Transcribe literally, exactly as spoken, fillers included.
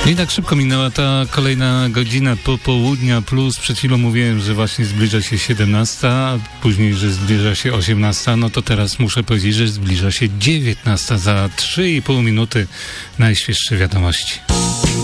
I tak szybko minęła ta kolejna godzina popołudnia, plus przed chwilą mówiłem, że właśnie zbliża się siedemnasta, a później, że zbliża się osiemnasta, no to teraz muszę powiedzieć, że zbliża się dziewiętnasta, za trzy i pół minuty najświeższe wiadomości.